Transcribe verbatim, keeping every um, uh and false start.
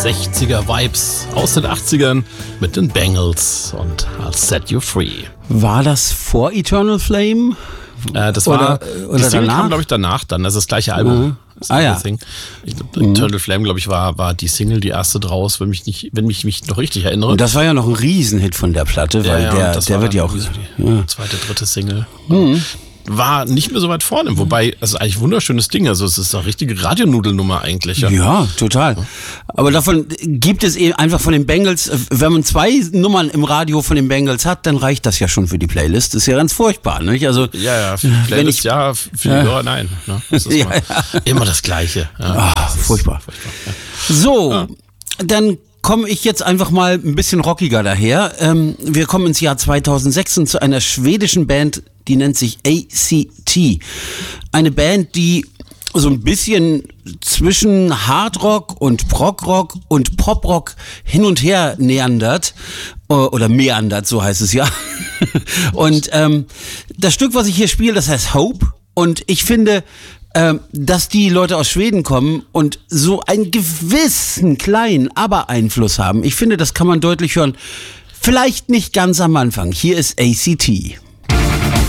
sechziger-Vibes aus den achtzigern mit den Bangles und I'll Set You Free. War das vor Eternal Flame? Äh, das war, oder, oder die Single danach? kam, glaube ich, danach dann. Das ist das gleiche Album. Mhm. Das Ah ja. Ich glaub, Eternal Flame, glaube ich, war, war die Single, die erste draus, wenn mich nicht, wenn mich mich noch richtig erinnere. Und das war ja noch ein Riesenhit von der Platte, weil ja, ja, der, das der war wird ja auch... so die ja. zweite, dritte Single. Mhm. War nicht mehr so weit vorne, wobei, es ist eigentlich ein wunderschönes Ding, also es ist eine richtige Radionudelnummer eigentlich. Ja, ja total. Aber davon gibt es eben einfach von den Bangles, wenn man zwei Nummern im Radio von den Bangles hat, dann reicht das ja schon für die Playlist. Das ist ja ganz furchtbar, nicht? Also, ja, ja, für die Playlist ich, ja, für die ja. Hörer nein. Ne? Das ist ja, immer, ja. immer das Gleiche. Ja, Ach, das furchtbar. furchtbar ja. So, ja. dann komme ich jetzt einfach mal ein bisschen rockiger daher. Ähm, wir kommen ins Jahr zweitausendsechs und zu einer schwedischen Band, die nennt sich A C T. Eine Band, die so ein bisschen zwischen Hardrock und Progrock und Poprock hin und her neandert. Oder meandert, so heißt es ja. Und ähm, das Stück, was ich hier spiele, das heißt Hope. Und ich finde, ähm, dass die Leute aus Schweden kommen und so einen gewissen kleinen Aber-Einfluss haben. Ich finde, das kann man deutlich hören. Vielleicht nicht ganz am Anfang. Hier ist A C T.